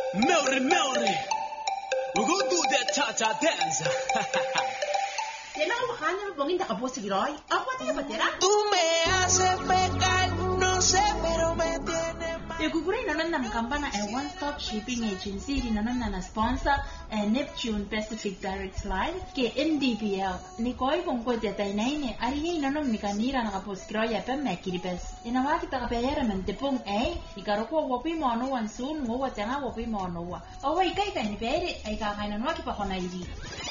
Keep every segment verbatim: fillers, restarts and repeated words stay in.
Melody, Melody. We're gonna do that cha-cha dance. Tiene una bajana, bonita que puedo seguir hoy. Agua te patera. Tú me haces pecar, no sé, pero me tienes mal. E kukuri nanon na kampana a one-stop shipping agency di nanon na sponsor a Neptune Pacific Direct Line ke N D P L. Ni koi kung ko tetay na ini ari nanon ni kanira na kapos kroya pa mekiribes. Inawa kita kapayara man tepong ay ikaroko wopi mo no wan soon mo wa tanga wopi mo no wa. Away kay kay ni pere ay kakainan wa kipa kona idi.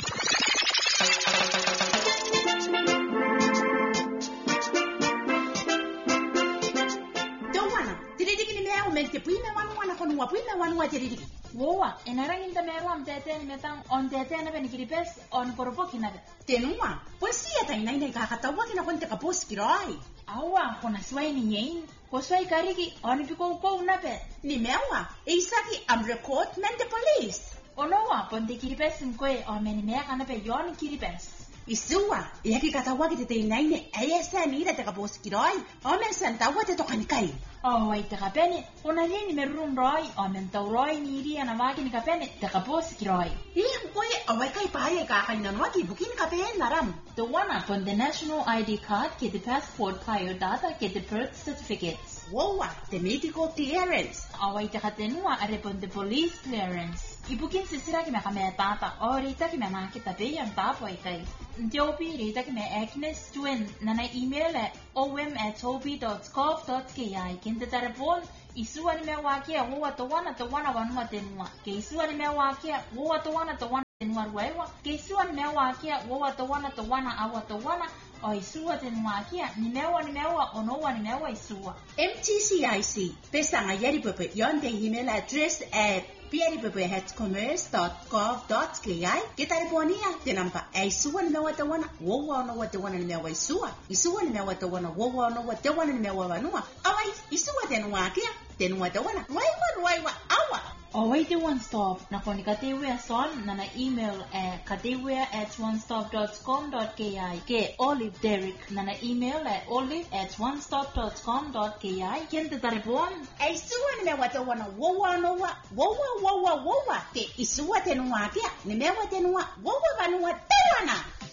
Mente puina wanu wana kono wa puina wanu wa teridi. Wowa, enarangin ta meru am tete ni metang on tete na ben kiripes on poropo kinabe. Tenua, pues sia ta ina ina kakatawa kina konte kapos kirai. Awa, kona swai ni yin. Ko swai kariki on piko ko nabe. Ni mewa, isaki am record mente police. Onowa, ponte kiripes nkoe o meni mea kanabe yon kiripes. Isua, yaki katawa kite te ina ina ayesa ni ira te kapos kirai. Omen santawa te tokanikai. Oh, wait, the capene. Una lini me room roy, o mento roy, ni ria na magin capene, the capos roy. Ian boy, a wakai paya kakan waki, booking capen naram. The one up on the national I D card, get the passport, prior data, get the birth certificates. Whoa, the medical clearance. Oh, wait, the catenua, a repon the police clearance. Ibukin sisira ki me kame tata, o rita ki me na kita pe yang tapo itai. Njopi rita ki me Agnes twin, nana email at om at toby dot gov dot ki. Kinte tarapon, isua ni me wakia, woa to wana to wana wanua tenua. Ke isua ni me wakia, woa to wana to wana tenua ruewa. Ke isua ni me wakia, woa to wana to wana awa to wana. O isua tenua kia, ni mewa ni mewa, o noa ni mewa isua. M T C I C, pesanga yari pepe, yon de email address at piaripepe at commerce dot gov dot ki. Kitariponia, tenampa, e isua ni mewa to wana, woa no wa to wana ni mewa isua. Isua ni mewa to wana, woa no wa to wana ni mewa wanua. Awai, isua tenua kia, tenua to wana, waiwa, waiwa, awa. O wait one stop na koni katewe son na na email at katewe at one stop dot com dot ki ke Olive Derek na na email at olive at one stop dot com dot ki kente taripon ai suwa ni mewa to wana wowa no wa wowa wowa wowa ke isuwa tenua kia ni mewa tenua wowa vanua tawana.